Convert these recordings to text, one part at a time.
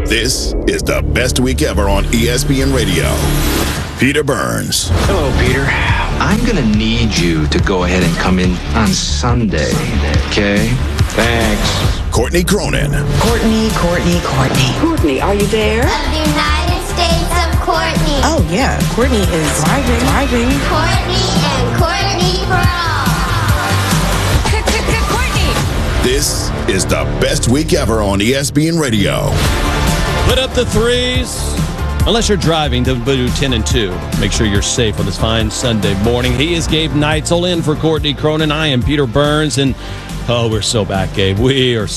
This is the best week ever on ESPN Radio. Peter Burns. Hello, Peter. I'm going to need you to go ahead and come in on Sunday, okay? Thanks. Courtney Cronin. Courtney. Courtney, are you there? Of the United States of Courtney. Oh, yeah. Courtney is driving. Courtney and Courtney for all. Courtney! This is the best week ever on ESPN Radio. Put up the threes. Unless you're driving, to do 10 and 2. Make sure you're safe on this fine Sunday morning. He is Gabe Neitzel in for Courtney Cronin. I am Peter Burns, and we're so back, Gabe. We are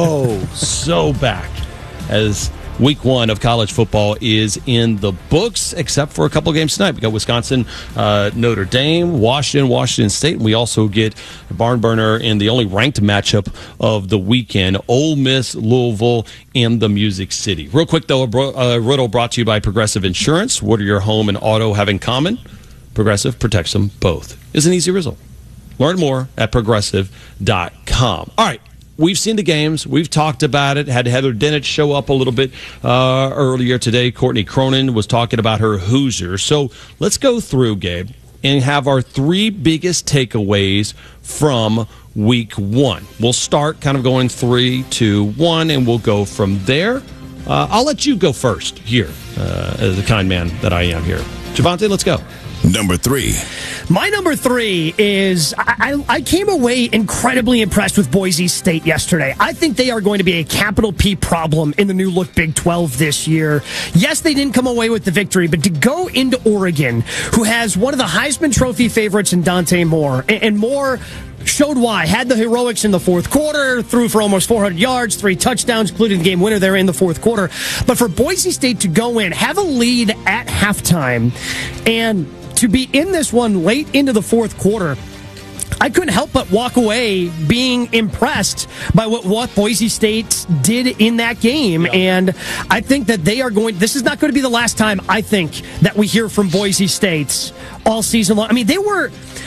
so back as Week 1 of college football is in the books, except for a couple games tonight. We got Wisconsin, Notre Dame, Washington State. We also get a barn burner in the only ranked matchup of the weekend, Ole Miss, Louisville, in the Music City. Real quick, though, a riddle brought to you by Progressive Insurance. What do your home and auto have in common? Progressive protects them both. It's an easy result. Learn more at progressive.com. All right. We've seen the games. We've talked about it. Had Heather Dinich show up a little bit earlier today. Courtney Cronin was talking about her Hoosiers. So let's go through, Gabe, and have our 3 biggest takeaways from Week 1. We'll start kind of going 3, 2, 1, and we'll go from there. I'll let you go first here, as the kind man that I am here. Javante, let's go. Number 3. My number 3 is I came away incredibly impressed with Boise State yesterday. I think they are going to be a capital P problem in the new look Big 12 this year. Yes, they didn't come away with the victory, but to go into Oregon, who has one of the Heisman Trophy favorites in Dante Moore, and Moore showed why. Had the heroics in the fourth quarter, threw for almost 400 yards, 3 touchdowns, including the game winner there in the fourth quarter. But for Boise State to go in, have a lead at halftime, and to be in this one late into the fourth quarter, I couldn't help but walk away being impressed by what Boise State did in that game. Yeah. And I think that this is not going to be the last time, I think, that we hear from Boise State all season long. I mean, they were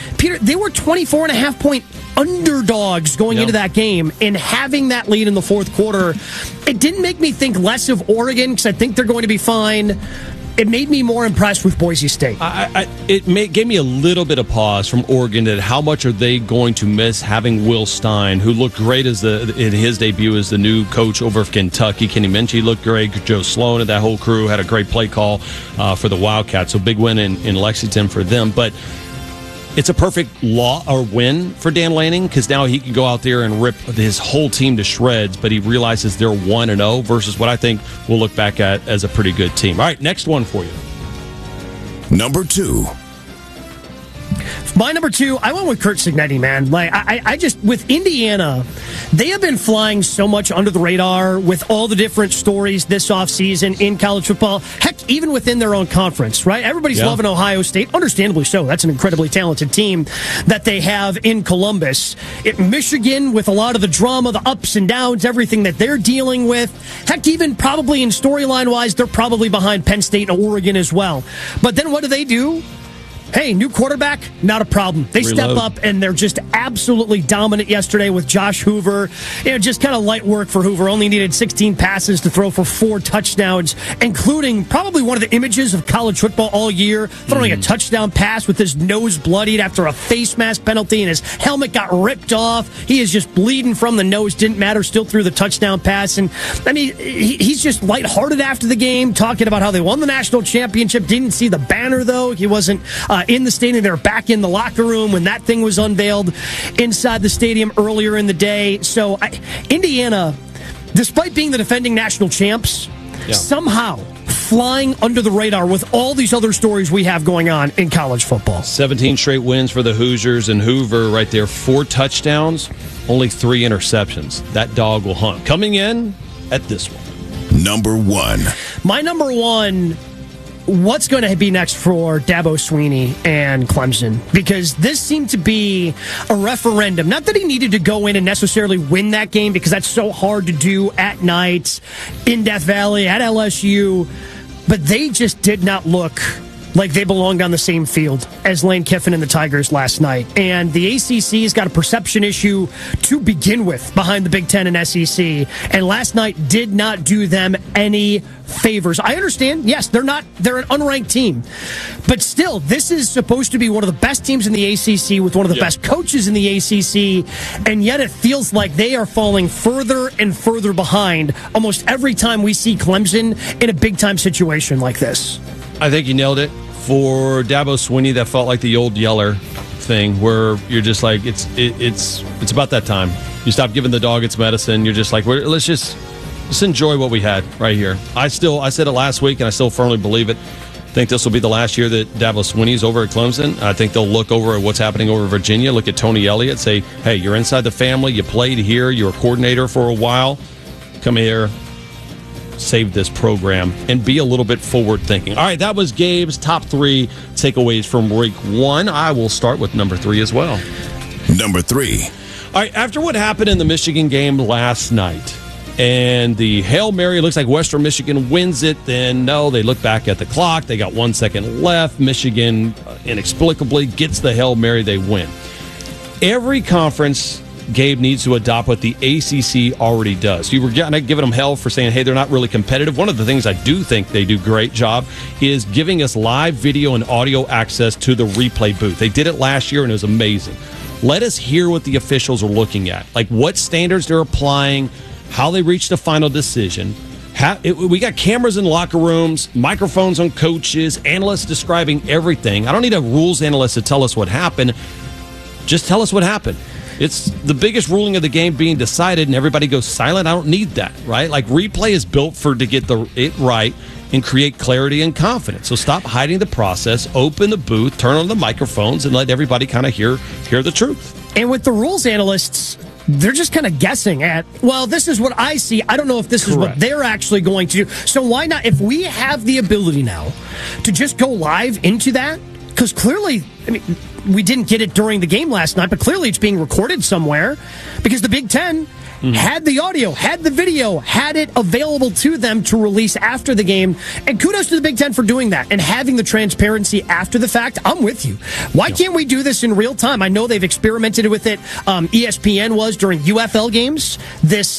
24.5-point underdogs going into that game, and having that lead in the fourth quarter, it didn't make me think less of Oregon, because I think they're going to be fine. It made me more impressed with Boise State. It gave me a little bit of pause from Oregon at how much are they going to miss having Will Stein, who looked great in his debut as the new coach over Kentucky. Kenny Minchie looked great. Joe Sloan and that whole crew had a great play call for the Wildcats. So big win in Lexington for them. But it's a perfect win for Dan Lanning, because now he can go out there and rip his whole team to shreds, but he realizes they're 1-0 versus what I think we'll look back at as a pretty good team. All right, next one for you. Number 2. My number 2, I went with Curt Cignetti, man. Like I just, with Indiana, they have been flying so much under the radar with all the different stories this offseason in college football. Heck, even within their own conference, right? Everybody's loving Ohio State, understandably so. That's an incredibly talented team that they have in Columbus. Michigan, with a lot of the drama, the ups and downs, everything that they're dealing with. Heck, even probably in storyline-wise, they're probably behind Penn State and Oregon as well. But then what do? Hey, new quarterback, not a problem. They step up, and they're just absolutely dominant yesterday with Josh Hoover. Just kind of light work for Hoover. Only needed 16 passes to throw for 4 touchdowns, including probably one of the images of college football all year, throwing a touchdown pass with his nose bloodied after a face mask penalty, and his helmet got ripped off. He is just bleeding from the nose. Didn't matter. Still threw the touchdown pass. And, I mean, he's just lighthearted after the game, talking about how they won the national championship. Didn't see the banner, though. He wasn't in the stadium. They were back in the locker room when that thing was unveiled inside the stadium earlier in the day. So Indiana, despite being the defending national champs, somehow flying under the radar with all these other stories we have going on in college football. 17 straight wins for the Hoosiers, and Hoover right there, 4 touchdowns, only 3 interceptions. That dog will hunt. Coming in at this one. Number 1. My number 1, what's going to be next for Dabo Swinney and Clemson? Because this seemed to be a referendum. Not that he needed to go in and necessarily win that game, because that's so hard to do at night in Death Valley, at LSU, but they just did not look like they belonged on the same field as Lane Kiffin and the Tigers last night. And the ACC has got a perception issue to begin with behind the Big Ten and SEC. And last night did not do them any favors. I understand, yes, they're an unranked team. But still, this is supposed to be one of the best teams in the ACC with one of the best coaches in the ACC. And yet it feels like they are falling further and further behind almost every time we see Clemson in a big-time situation like this. I think you nailed it. For Dabo Swinney, that felt like the old Yeller thing where you're just like, it's about that time. You stop giving the dog its medicine. You're just like, let's just enjoy what we had right here. I said it last week, and I still firmly believe it. I think this will be the last year that Dabo Swinney's over at Clemson. I think they'll look over at what's happening over Virginia, look at Tony Elliott, say, hey, you're inside the family. You played here. You're a coordinator for a while. Come here. Save this program and be a little bit forward thinking. All right, that was Gabe's top 3 takeaways from week 1. I will start with number 3 as well. Number 3. All right, after what happened in the Michigan game last night, and the Hail Mary looks like Western Michigan wins it, then no, they look back at the clock. They got 1 second left. Michigan inexplicably gets the Hail Mary. They win. Every conference, Gabe, needs to adopt what the ACC already does. You were giving them hell for saying, hey, they're not really competitive. One of the things I do think they do a great job is giving us live video and audio access to the replay booth. They did it last year, and it was amazing. Let us hear what the officials are looking at, like what standards they're applying, how they reached the final decision. We got cameras in locker rooms, microphones on coaches, analysts describing everything. I don't need a rules analyst to tell us what happened. Just tell us what happened. It's the biggest ruling of the game being decided, and everybody goes silent. I don't need that, right? Like, replay is built to get it right and create clarity and confidence. So stop hiding the process, open the booth, turn on the microphones, and let everybody kind of hear the truth. And with the rules analysts, they're just kind of guessing at, well, this is what I see. I don't know if this is what they're actually going to do. So why not? If we have the ability now to just go live into that, because clearly, I mean, we didn't get it during the game last night, but clearly it's being recorded somewhere because the Big Ten had the audio, had the video, had it available to them to release after the game. And kudos to the Big Ten for doing that and having the transparency after the fact. I'm with you. Why can't we do this in real time? I know they've experimented with it. ESPN was during UFL games this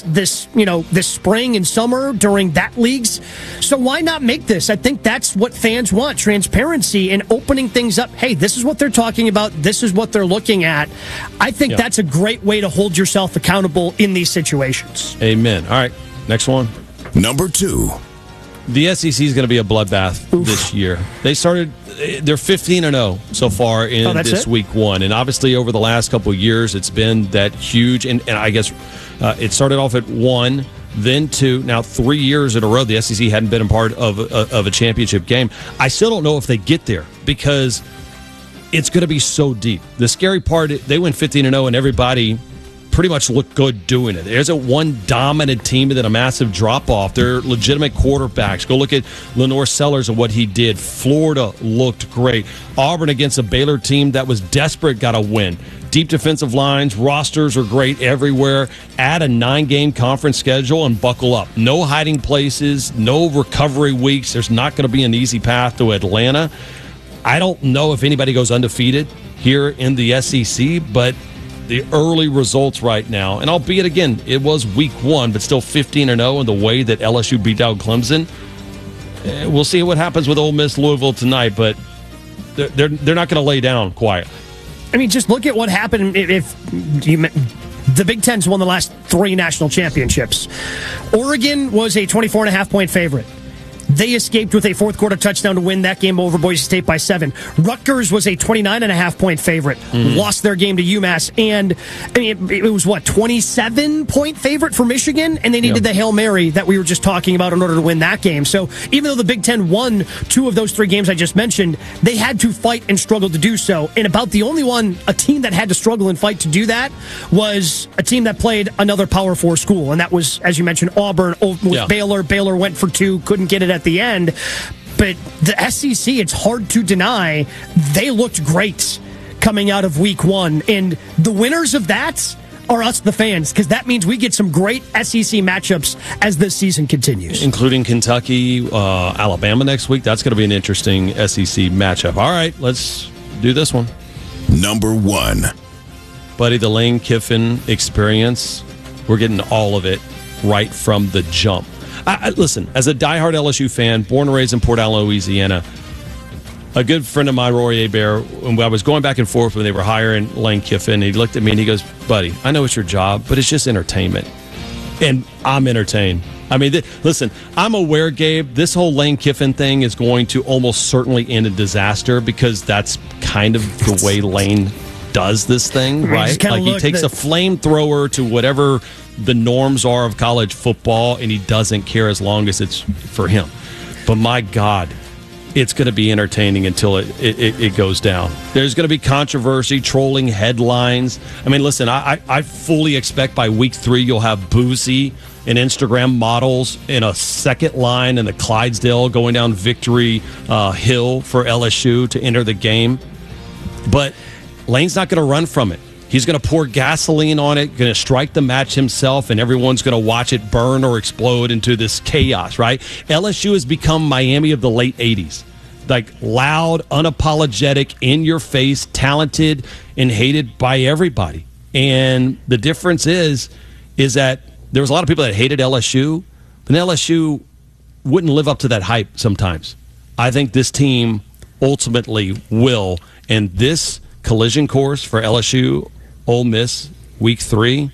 spring and summer during that leagues. So why not make this? I think that's what fans want, transparency and opening things up. Hey, this is what they're talking about. This is what they're looking at. I think that's a great way to hold yourself accountable in these situations. Amen. All right, next one. Number 2. The SEC is going to be a bloodbath this year. They're 15-0 so far in this week 1. And obviously over the last couple of years, it's been that huge. And I guess it started off at 1, then 2. Now 3 years in a row, the SEC hadn't been a part of a championship game. I still don't know if they get there because it's going to be so deep. The scary part, they went 15-0 and everybody pretty much look good doing it. There isn't one dominant team and then a massive drop-off. They're legitimate quarterbacks. Go look at Lenore Sellers and what he did. Florida looked great. Auburn against a Baylor team that was desperate got a win. Deep defensive lines, rosters are great everywhere. Add a 9-game conference schedule and buckle up. No hiding places, no recovery weeks. There's not going to be an easy path to Atlanta. I don't know if anybody goes undefeated here in the SEC, but the early results right now, and albeit, again, it was week 1, but still 15-0 in the way that LSU beat down Clemson. We'll see what happens with Ole Miss Louisville tonight, but they're not going to lay down quietly. I mean, just look at what happened if the Big Ten's won the last 3 national championships. Oregon was a 24.5-point favorite. They escaped with a fourth-quarter touchdown to win that game over Boise State by 7. Rutgers was a 29.5-point favorite, lost their game to UMass, and I mean, it was, 27-point favorite for Michigan, and they needed the Hail Mary that we were just talking about in order to win that game. So even though the Big Ten won 2 of those 3 games I just mentioned, they had to fight and struggle to do so. And about the only a team that had to struggle and fight to do that was a team that played another Power 4 school, and that was, as you mentioned, Auburn with Baylor. Baylor went for 2, couldn't get it at the end. But the SEC, it's hard to deny, they looked great coming out of week 1. And the winners of that are us, the fans, because that means we get some great SEC matchups as this season continues. Including Kentucky, Alabama next week. That's going to be an interesting SEC matchup. All right, let's do this one. Number 1. Buddy, the Lane Kiffin experience, we're getting all of it right from the jump. Listen, as a diehard LSU fan, born and raised in Port Allen, Louisiana, a good friend of mine, Rory Hebert, when I was going back and forth when they were hiring Lane Kiffin, he looked at me and he goes, buddy, I know it's your job, but it's just entertainment. And I'm entertained. I mean, listen, I'm aware, Gabe, this whole Lane Kiffin thing is going to almost certainly end in disaster because that's kind of the way Lane does this thing, right? Like he takes a flamethrower to whatever the norms are of college football, and he doesn't care as long as it's for him. But my God, it's going to be entertaining until it goes down. There's going to be controversy, trolling headlines. I mean, listen, I fully expect by week 3 you'll have Boozy and Instagram models in a second line in the Clydesdale going down Victory Hill for LSU to enter the game. But Lane's not going to run from it. He's going to pour gasoline on it, going to strike the match himself, and everyone's going to watch it burn or explode into this chaos, right? LSU has become Miami of the late 80s. Like loud, unapologetic, in-your-face, talented, and hated by everybody. And the difference is that there was a lot of people that hated LSU, but LSU wouldn't live up to that hype sometimes. I think this team ultimately will, and this collision course for LSU, Ole Miss, week 3,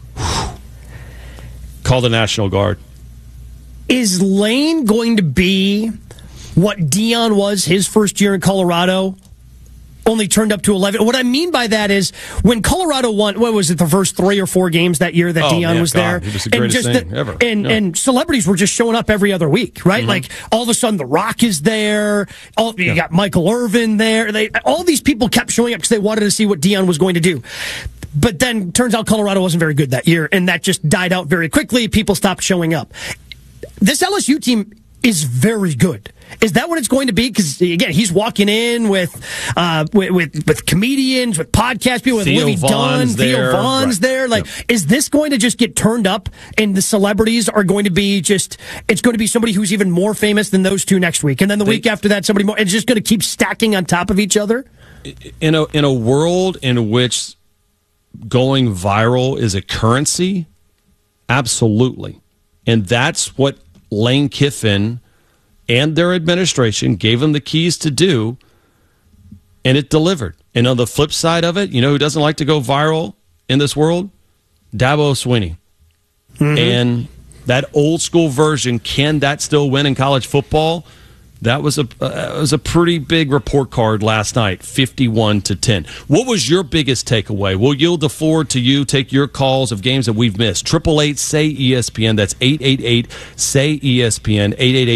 call the National Guard. Is Lane going to be what Deion was his first year in Colorado, only turned up to 11? What I mean by that is when Colorado won, what was it, the first 3 or 4 games that year that Deion was there? It was the greatest thing ever. And celebrities were just showing up every other week, right? Mm-hmm. Like all of a sudden The Rock is there. You got Michael Irvin there. All these people kept showing up because they wanted to see what Deion was going to do. But then turns out Colorado wasn't very good that year, and that just died out very quickly. People stopped showing up. This LSU team is very good. Is that what it's going to be? Because again, he's walking in with comedians, with podcast people, with Livy Dunn, Theo Vaughn's there. Like, is this going to just get turned up, and the celebrities are going to be it's going to be somebody who's even more famous than those two next week, and then the week after that, somebody more. It's just going to keep stacking on top of each other. In a world in which going viral is a currency, absolutely, and that's what Lane Kiffin and their administration gave them the keys to do, and it delivered. And on the flip side of it, you know who doesn't like to go viral in this world? Dabo Swinney. Mm-hmm. And that old school version, can that still win in college football? That was a pretty big report card last night, 51-10. What was your biggest takeaway? We'll yield the floor to you. Take your calls of games that we've missed. 888-SAY-ESPN. That's 888-SAY-ESPN.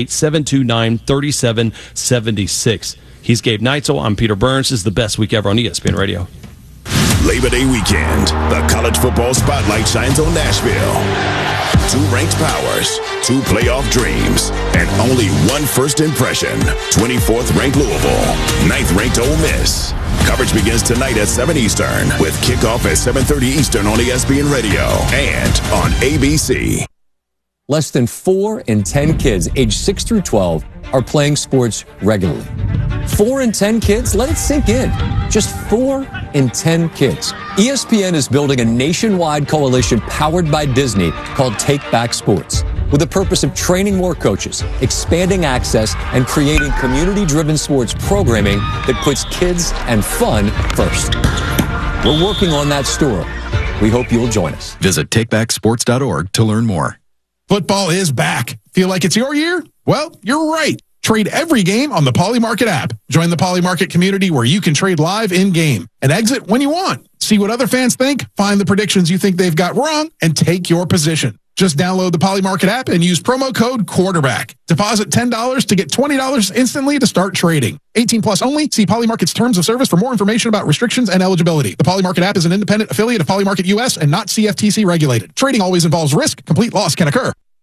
888-729-3776. He's Gabe Neitzel. I'm Peter Burns. This is the best week ever on ESPN Radio. Labor Day weekend, the college football spotlight shines on Nashville. 2 ranked powers, 2 playoff dreams, and only 1 first impression. 24th ranked Louisville, 9th ranked Ole Miss. Coverage begins tonight at 7 Eastern with kickoff at 7:30 Eastern on ESPN Radio and on ABC. Less than 4 in 10 kids aged 6 through 12 are playing sports regularly. 4 in 10 kids? Let it sink in. Just 4 in 10 kids. ESPN is building a nationwide coalition powered by Disney called Take Back Sports, with the purpose of training more coaches, expanding access, and creating community-driven sports programming that puts kids and fun first. We're working on that story. We hope you'll join us. Visit takebacksports.org to learn more. Football is back. Feel like it's your year? Well, you're right. Trade every game on the Polymarket app. Join the Polymarket community where you can trade live in-game and exit when you want. See what other fans think, find the predictions you think they've got wrong, and take your position. Just download the Polymarket app and use promo code QUARTERBACK. Deposit $10 to get $20 instantly to start trading. 18 plus only. See Polymarket's terms of service for more information about restrictions and eligibility. The Polymarket app is an independent affiliate of Polymarket US and not CFTC regulated. Trading always involves risk. Complete loss can occur.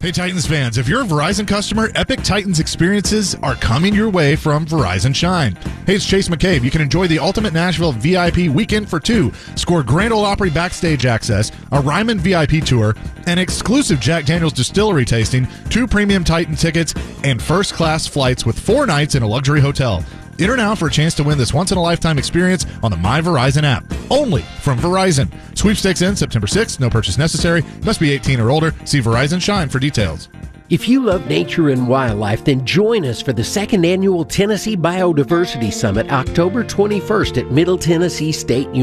Hey Titans fans, if you're a Verizon customer, Epic Titans experiences are coming your way from Verizon Shine. Hey, it's Chase McCabe. You can enjoy the Ultimate Nashville VIP Weekend for Two, score Grand Ole Opry backstage access, a Ryman VIP tour, an exclusive Jack Daniels distillery tasting, 2 premium Titan tickets, and first-class flights with 4 nights in a luxury hotel. Enter now for a chance to win this once-in-a-lifetime experience on the My Verizon app, only from Verizon. Sweepstakes ends September 6th. No purchase necessary. Must be 18 or older. See Verizon Shine for details. If you love nature and wildlife, then join us for the 2nd Annual Tennessee Biodiversity Summit, October 21st at Middle Tennessee State University.